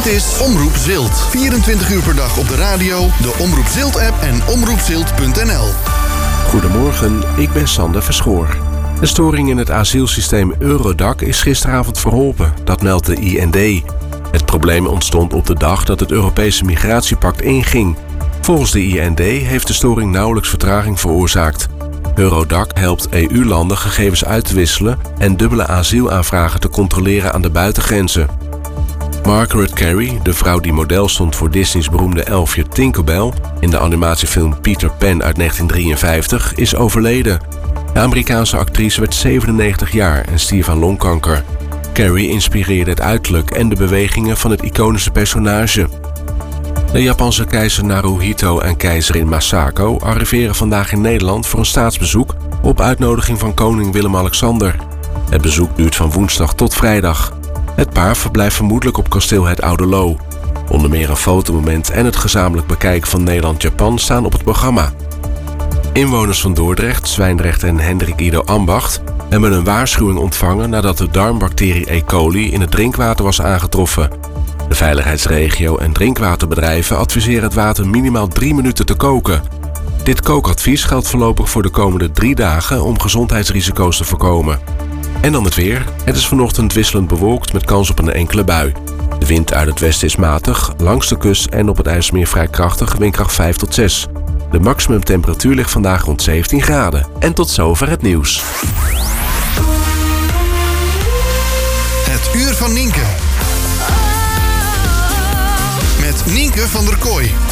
Dit is Omroep Zilt. 24 uur per dag op de radio, de Omroep Zilt-app en omroepzilt.nl. Goedemorgen, ik ben Sander Verschoor. De storing in het asielsysteem Eurodac is gisteravond verholpen, dat meldt de IND. Het probleem ontstond op de dag dat het Europese migratiepact inging. Volgens de IND heeft de storing nauwelijks vertraging veroorzaakt. Eurodac helpt EU-landen gegevens uit te wisselen en dubbele asielaanvragen te controleren aan de buitengrenzen. Margaret Carey, de vrouw die model stond voor Disney's beroemde elfje Tinkerbell in de animatiefilm Peter Pan uit 1953, is overleden. De Amerikaanse actrice werd 97 jaar en stierf aan longkanker. Carey inspireerde het uiterlijk en de bewegingen van het iconische personage. De Japanse keizer Naruhito en keizerin Masako arriveren vandaag in Nederland voor een staatsbezoek op uitnodiging van koning Willem-Alexander. Het bezoek duurt van woensdag tot vrijdag. Het paar verblijft vermoedelijk op kasteel Het Oude Loo. Onder meer een fotomoment en het gezamenlijk bekijken van Nederland-Japan staan op het programma. Inwoners van Dordrecht, Zwijndrecht en Hendrik Ido Ambacht hebben een waarschuwing ontvangen nadat de darmbacterie E. coli in het drinkwater was aangetroffen. De veiligheidsregio en drinkwaterbedrijven adviseren het water minimaal 3 minuten te koken. Dit kookadvies geldt voorlopig voor de komende 3 dagen om gezondheidsrisico's te voorkomen. En dan het weer. Het is vanochtend wisselend bewolkt met kans op een enkele bui. De wind uit het westen is matig, langs de kust en op het IJsselmeer vrij krachtig, windkracht 5 tot 6. De maximumtemperatuur ligt vandaag rond 17 graden. En tot zover het nieuws. Het Uur van Nienke. Met Nienke van der Kooi.